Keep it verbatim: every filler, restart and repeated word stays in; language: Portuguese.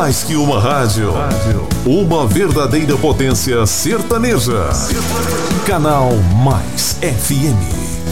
Mais que uma rádio, uma verdadeira potência sertaneja. Canal Mais F M.